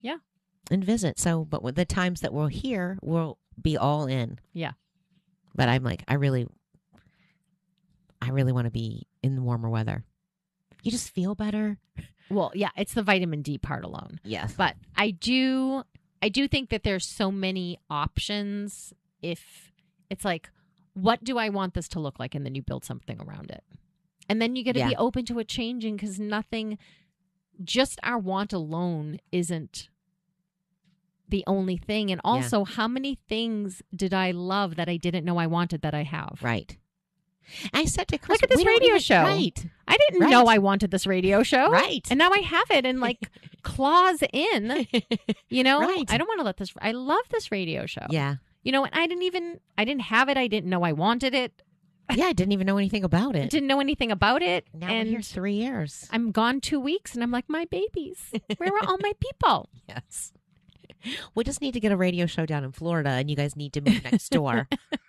Yeah. And visit. So, but with the times that we're here, we'll be all in. Yeah. But I'm like, I really want to be in the warmer weather. You just feel better. Well, yeah, it's the vitamin D part alone. Yes. But I do think that there's so many options. If it's like, what do I want this to look like? And then you build something around it. And then you got to be open to it changing, because nothing, just our want alone isn't the only thing. And also, how many things did I love that I didn't know I wanted that I have? Right. I said to Chris, look at this radio show. Right. I didn't know I wanted this radio show. Right. And now I have it and like claws in, you know, Right. I don't want to let this, I love this radio show. Yeah. You know, and I didn't have it. I didn't know I wanted it. Yeah. I didn't even know anything about I it. didn't know anything about it. Now and we're here 3 years. I'm gone 2 weeks and I'm like, my babies, where are all my people? Yes. We just need to get a radio show down in Florida, and you guys need to move next door.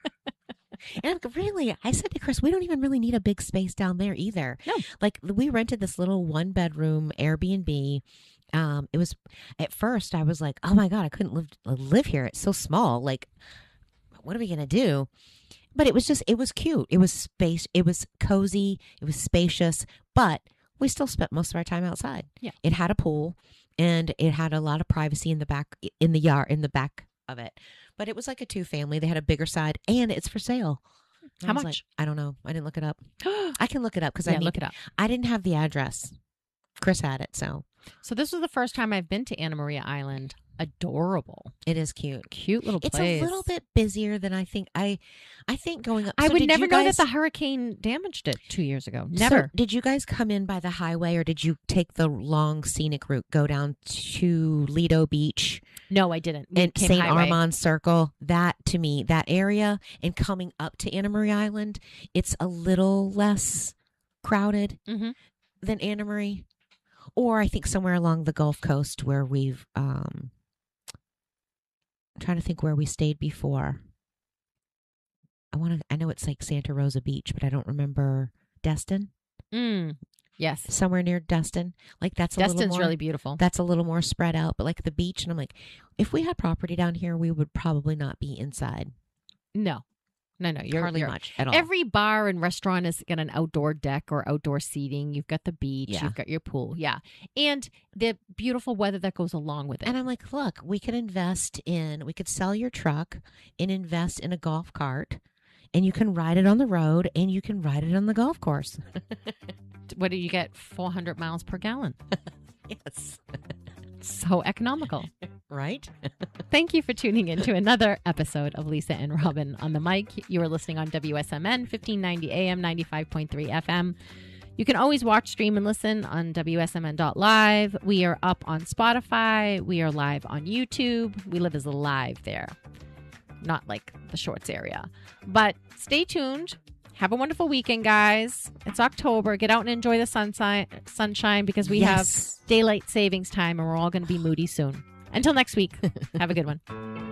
And I said to Chris, we don't even really need a big space down there either. No. Like, we rented this little 1-bedroom Airbnb. It was, at first I was like, oh my God, I couldn't live here. It's so small. Like, what are we going to do? But it was cute. It was space. It was cozy. It was spacious, but we still spent most of our time outside. Yeah. It had a pool, and it had a lot of privacy in the back, in the yard, in the back of it. But it was like a 2-family. They had a bigger side, and it's for sale. How much? Like, I don't know. I didn't look it up. I can look it up because look it up. I didn't have the address. Chris had it, so this was the first time I've been to Anna Maria Island. Adorable. it is cute. Cute little place. It's a little bit busier than I think. I think going up. I so would did never you know guys, that the hurricane damaged it 2 years ago. So Never. did you guys come in by the highway, or did you take the long scenic route, go down to Lido Beach No, I didn't. We and came St. highway. Armand Circle? That, to me, that area, and coming up to Anna Maria Island, it's a little less crowded Mhm. than Anna Marie. Or I think somewhere along the Gulf Coast where we've, I'm trying to think where we stayed before. I know it's like Santa Rosa Beach, but I don't remember. Destin? Yes. Somewhere near Destin. Like, that's a little Destin's more, really beautiful. that's a little more spread out, but like the beach. And I'm like, if we had property down here, we would probably not be inside. No. You're Hardly much at all. Every bar and restaurant has got an outdoor deck or outdoor seating. You've got the beach. Yeah. You've got your pool. Yeah. And the beautiful weather that goes along with it. And I'm like, look, we could sell your truck and invest in a golf cart, and you can ride it on the road, and you can ride it on the golf course. What do you get? 400 miles per gallon. Yes. So economical. Right? Thank you for tuning in to another episode of Lisa and Robin on the mic. You are listening on WSMN 1590 AM, 95.3 FM. You can always watch, stream, and listen on WSMN.live. We are up on Spotify. We are live on YouTube. We live as live there, not like the shorts area. But stay tuned. Have a wonderful weekend, guys. It's October. Get out and enjoy the sunshine because we have daylight savings time and we're all going to be moody soon. Until next week, have a good one.